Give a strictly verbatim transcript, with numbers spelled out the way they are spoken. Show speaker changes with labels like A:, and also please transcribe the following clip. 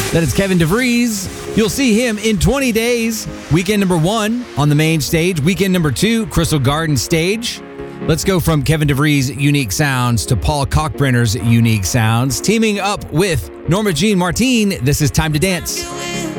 A: That is Kevin DeVries. You'll see him in twenty days. Weekend number one on the main stage. Weekend number two, Crystal Garden stage. Let's go from Kevin DeVries' unique sounds to Paul Kalkbrenner's unique sounds. Teaming up with Norma Jean Martin, this is Time to Dance.